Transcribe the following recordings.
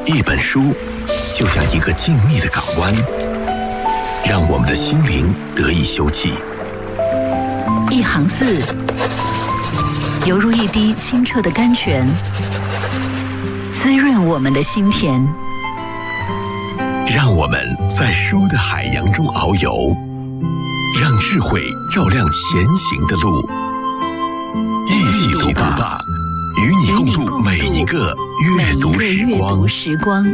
一本书就像一个静谧的港湾，让我们的心灵得以休憩。 一行字，犹如一滴清澈的甘泉，滋润我们的心田。 让我们在书的海洋中遨游，让智慧照亮前行的路。一起读吧，与你共度每一个阅读时光。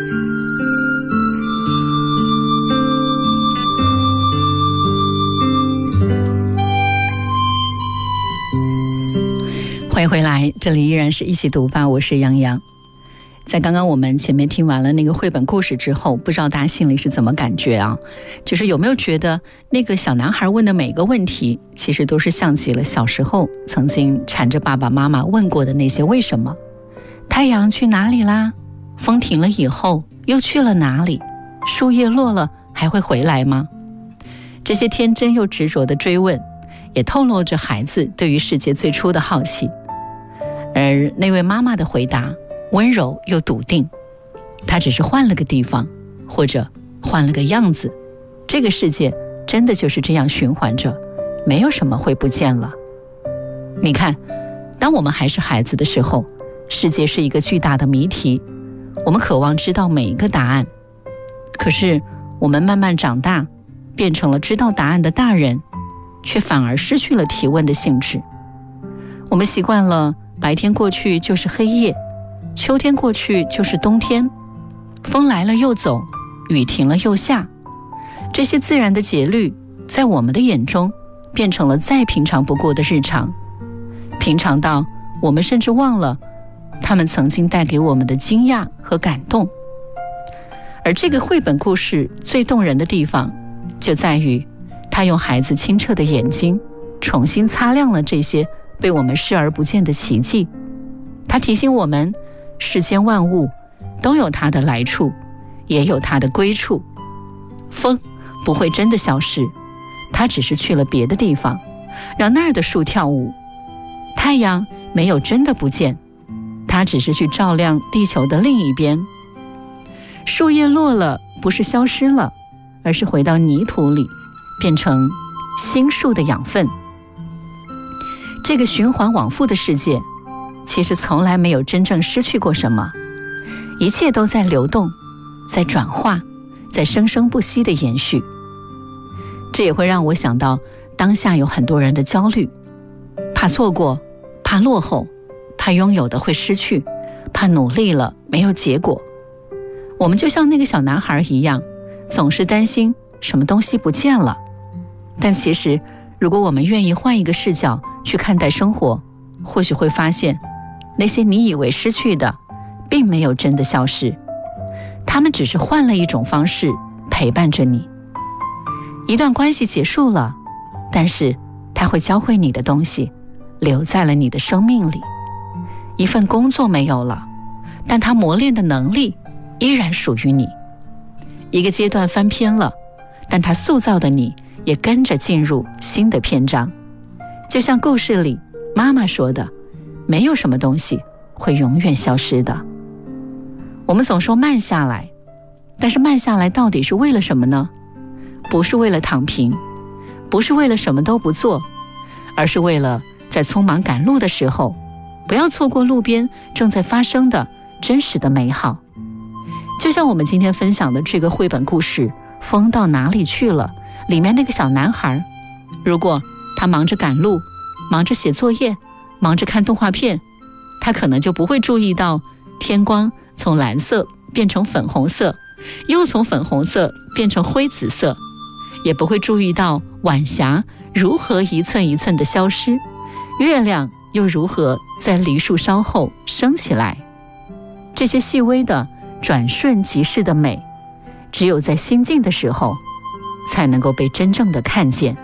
欢迎回来，这里依然是一起读吧，我是杨洋。在刚刚我们前面听完了那个绘本故事之后，不知道大家心里是怎么感觉啊？就是有没有觉得那个小男孩问的每个问题，其实都是像极了小时候曾经缠着爸爸妈妈问过的那些为什么？太阳去哪里啦？风停了以后又去了哪里？树叶落了还会回来吗？这些天真又执着的追问，也透露着孩子对于世界最初的好奇。而那位妈妈的回答温柔又笃定，她只是换了个地方，或者换了个样子，这个世界真的就是这样循环着，没有什么会不见了。你看，当我们还是孩子的时候，世界是一个巨大的谜题，我们渴望知道每一个答案。可是我们慢慢长大，变成了知道答案的大人，却反而失去了提问的兴致。我们习惯了白天过去就是黑夜，秋天过去就是冬天，风来了又走，雨停了又下。这些自然的节律在我们的眼中变成了再平常不过的日常，平常到我们甚至忘了他们曾经带给我们的惊讶和感动。而这个绘本故事最动人的地方就在于，他用孩子清澈的眼睛重新擦亮了这些被我们视而不见的奇迹。他提醒我们，世间万物都有它的来处，也有它的归处。风不会真的消失，它只是去了别的地方，让那儿的树跳舞。太阳没有真的不见，它只是去照亮地球的另一边。树叶落了，不是消失了，而是回到泥土里，变成新树的养分。这个循环往复的世界，其实从来没有真正失去过什么，一切都在流动，在转化，在生生不息的延续。这也会让我想到，当下有很多人的焦虑，怕错过，怕落后，怕拥有的会失去，怕努力了没有结果。我们就像那个小男孩一样，总是担心什么东西不见了。但其实，如果我们愿意换一个视角去看待生活，或许会发现，那些你以为失去的，并没有真的消失，他们只是换了一种方式陪伴着你。一段关系结束了，但是它会教会你的东西，留在了你的生命里。一份工作没有了，但它磨练的能力依然属于你。一个阶段翻篇了，但它塑造的你也跟着进入新的篇章。就像故事里妈妈说的，没有什么东西会永远消失的。我们总说慢下来，但是慢下来到底是为了什么呢？不是为了躺平，不是为了什么都不做，而是为了在匆忙赶路的时候，不要错过路边正在发生的真实的美好。就像我们今天分享的这个绘本故事《风到哪里去了》里面那个小男孩，如果他忙着赶路，忙着写作业，忙着看动画片，他可能就不会注意到天光从蓝色变成粉红色，又从粉红色变成灰紫色，也不会注意到晚霞如何一寸一寸的消失，月亮又如何在梨树梢后升起来。这些细微的转瞬即逝的美，只有在心静的时候才能够被真正的看见。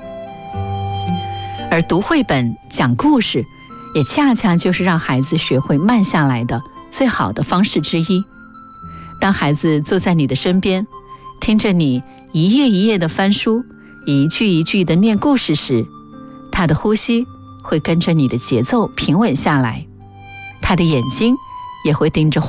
而读绘本讲故事，也恰恰就是让孩子学会慢下来的最好的方式之一。当孩子坐在你的身边，听着你一页一页的翻书，一句一句的念故事时，他的呼吸会跟着你的节奏平稳下来，他的眼睛也会盯着